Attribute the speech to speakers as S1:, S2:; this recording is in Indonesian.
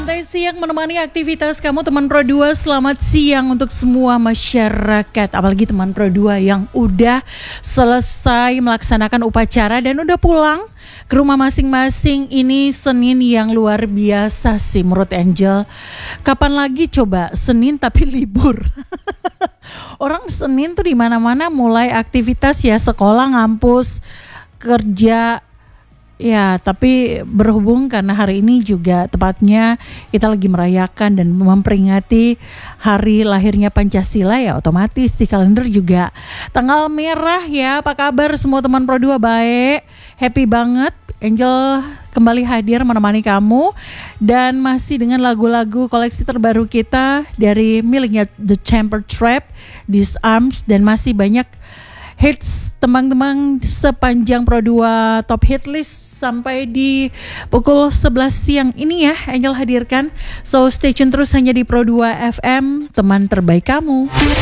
S1: Santai siang menemani aktivitas kamu teman Pro 2. Selamat siang untuk semua masyarakat, apalagi teman Pro 2 yang udah selesai melaksanakan upacara dan udah pulang ke rumah masing-masing. Ini Senin yang luar biasa sih menurut Angel. Kapan lagi coba Senin tapi libur? Orang Senin tuh di mana-mana mulai aktivitas ya, sekolah, ngampus, kerja. Ya, tapi berhubung karena hari ini juga tepatnya kita lagi merayakan dan memperingati hari lahirnya Pancasila, ya otomatis di kalender juga tanggal merah ya. Apa kabar semua teman Pro 2? Baik, happy banget. Angel kembali hadir menemani kamu dan masih dengan lagu-lagu koleksi terbaru kita dari miliknya The Chamber Trap, Disarms, dan masih banyak hits teman-teman sepanjang Pro 2 Top Hit List sampai di pukul 11 siang ini ya Angel hadirkan. So stay tune terus hanya di Pro 2 FM, teman terbaik kamu.